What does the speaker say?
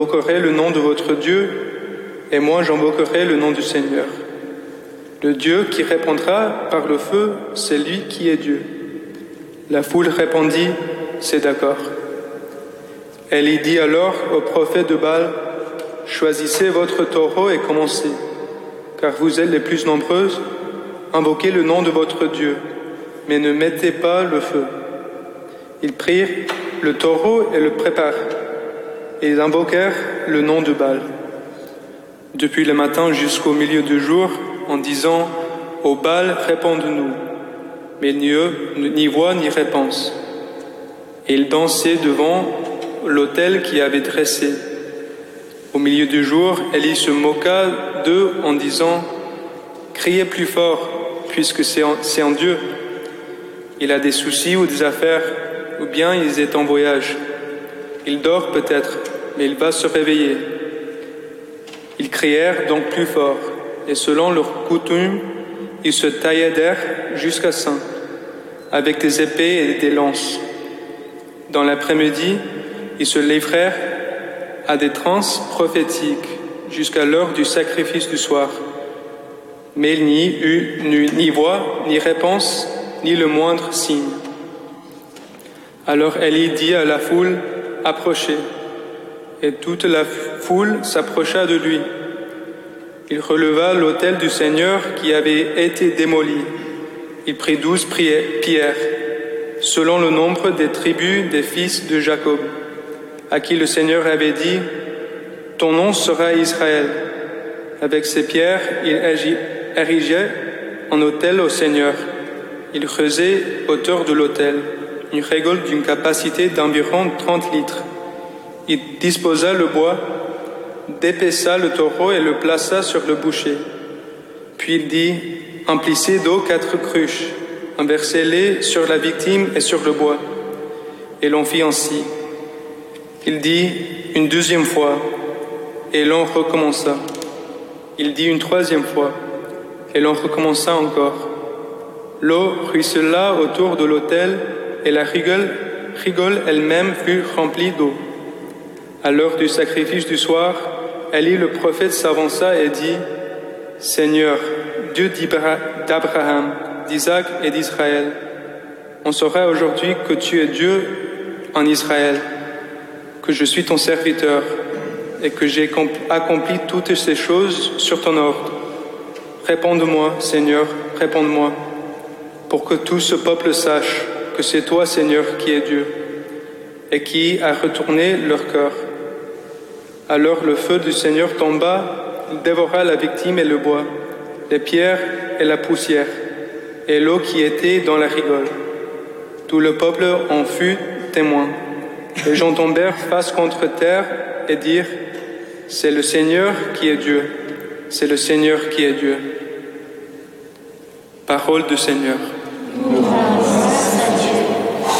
J'invoquerai le nom de votre Dieu, et moi j'invoquerai le nom du Seigneur. Le Dieu qui répondra par le feu, c'est lui qui est Dieu. La foule répondit, c'est d'accord. Elle y dit alors au prophète de Baal, choisissez votre taureau et commencez, car vous êtes les plus nombreuses, invoquez le nom de votre Dieu, mais ne mettez pas le feu. Ils prirent le taureau et le préparèrent, et ils invoquèrent le nom de Baal. Depuis le matin jusqu'au milieu du jour, en disant « Au Baal, réponds-nous », mais ni voix ni réponse. Et ils dansaient devant l'autel qui avait dressé. Au milieu du jour, Élie se moqua d'eux en disant « Criez plus fort, puisque c'est un Dieu. Il a des soucis ou des affaires, ou bien il est en voyage. Il dort peut-être, mais il va se réveiller. » Ils crièrent donc plus fort, et selon leur coutume, ils se tailladèrent jusqu'à Saint, avec des épées et des lances. Dans l'après-midi, ils se livrèrent à des transes prophétiques jusqu'à l'heure du sacrifice du soir. Mais il n'y eut ni voix, ni réponse, ni le moindre signe. Alors Élie dit à la foule, « Approchez !» Et toute la foule s'approcha de lui. Il releva l'autel du Seigneur qui avait été démoli. Il prit 12 pierres, selon le nombre des tribus des fils de Jacob, à qui le Seigneur avait dit, « Ton nom sera Israël. » Avec ces pierres, il érigeait un autel au Seigneur. Il creusait hauteur de l'autel, une régole d'une capacité d'environ 30 litres. Il disposa le bois, dépaissa le taureau et le plaça sur le bûcher. Puis il dit, emplissez d'eau 4 cruches, inversez-les sur la victime et sur le bois. Et l'on fit ainsi. Il dit une 2e fois, et l'on recommença. Il dit une 3e fois, et l'on recommença encore. L'eau ruissela autour de l'autel, et la rigole elle-même fut remplie d'eau. À l'heure du sacrifice du soir, Élie le prophète s'avança et dit, « Seigneur, Dieu d'Abraham, d'Isaac et d'Israël, on saura aujourd'hui que tu es Dieu en Israël, que je suis ton serviteur et que j'ai accompli toutes ces choses sur ton ordre. Réponds-moi, Seigneur, réponds-moi, pour que tout ce peuple sache que c'est toi, Seigneur, qui es Dieu et qui a retourné leur cœur. » Alors le feu du Seigneur tomba, il dévora la victime et le bois, les pierres et la poussière, et l'eau qui était dans la rigole. Tout le peuple en fut témoin. Les gens tombèrent face contre terre et dirent, « C'est le Seigneur qui est Dieu, c'est le Seigneur qui est Dieu. » Parole du Seigneur.